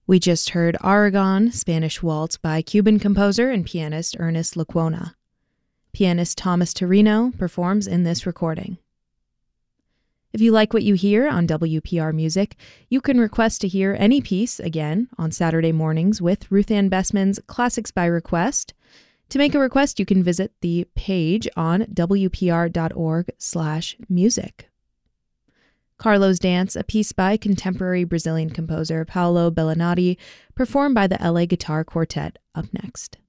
We just heard Aragon, Spanish Waltz by Cuban composer and pianist Ernest Lecuona. Pianist Thomas Torino performs in this recording. If you like what you hear on WPR Music, you can request to hear any piece again on Saturday mornings with Ruth Ann Bessman's Classics by Request. To make a request, you can visit the page on wpr.org/music. Carlos Dance, a piece by contemporary Brazilian composer Paulo Bellinati, performed by the LA Guitar Quartet, up next.